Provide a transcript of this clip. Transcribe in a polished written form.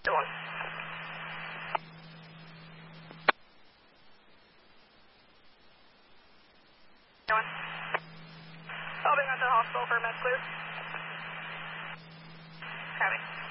One. One. Helping at the hospital for med clear. Copy.